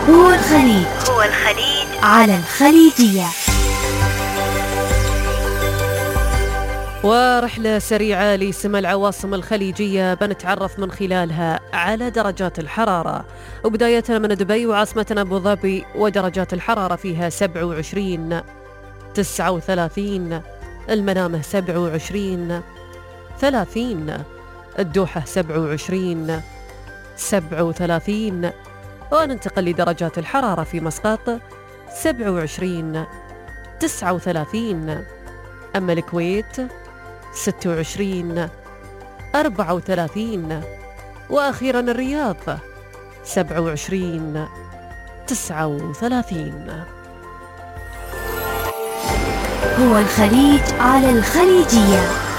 هو الخليج على الخليجية. ورحلة سريعة لسما العواصم الخليجية بنتعرف من خلالها على درجات الحرارة، وبداية من دبي وعاصمتنا أبو ظبي، ودرجات الحرارة فيها 27 39، المنامة 27 30، الدوحة 27 37، وننتقل لدرجات الحرارة في مسقط 27 39، أما الكويت 26 34، وأخيرا الرياض 27 39. هو الخليج على الخليجية.